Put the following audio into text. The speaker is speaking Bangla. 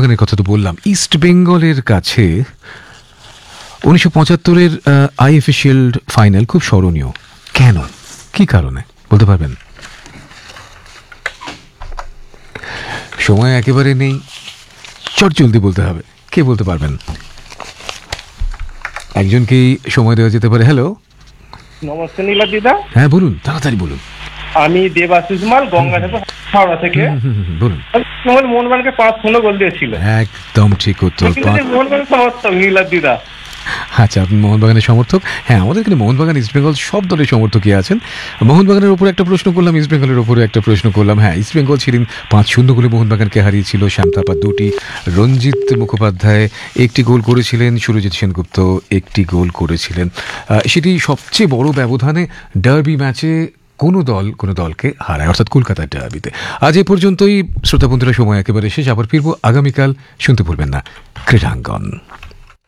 মোহনবাগানের কথা তো বললাম। ইস্ট বেঙ্গলের কাছে 1975-এর আইএফএ শিল্ড ফাইনাল খুব স্মরণীয়। কেন, কি কারণে বলতে পারবেন? সময় একেবারে নেই, চট জলদি বলতে হবে। কে বলতে পারবেন? একজনকেই সময় দেওয়া যেতে পারে। হ্যালো, নমস্তে নীলা দিদা। হ্যাঁ বলুন, তাড়াতাড়ি বলুন। আমি দেবাশিস মাল, গঙ্গাসাগর, হাওড়া থেকে। বলুন। তোমার মোহনবাগানকে 5-0 গোল দিয়েছিল। একদম ঠিক উত্তর। মোহনবাগানের সমর্থক নীলা দিদা। আচ্ছা, আপনি মোহনবাগানের সমর্থক। হ্যাঁ, আমাদের এখানে মোহনবাগান, ইস্টবেঙ্গল সব দলের সমর্থকই আছেন। মোহনবাগানের ওপর একটা প্রশ্ন করলাম, ইস্টবেঙ্গলের ওপরে একটা প্রশ্ন করলাম। হ্যাঁ, ইস্টবেঙ্গল সেদিন 5-0 গোলে মোহনবাগানকে হারিয়েছিল। শ্যাম থাপা 2টি, রঞ্জিত মুখোপাধ্যায় 1টি গোল করেছিলেন, সুরজিৎ সেনগুপ্ত 1টি গোল করেছিলেন। সেটি সবচেয়ে বড় ব্যবধানে ডার্বি ম্যাচে কোনো দলকে হারায়, অর্থাৎ কলকাতার ডার্বিতে। আজ এ পর্যন্তই। শ্রোতা বন্ধুরা, সময় একেবারে শেষ। আবার ফিরবো আগামীকাল। শুনতে ভুলবেন না ক্রীড়াঙ্গন।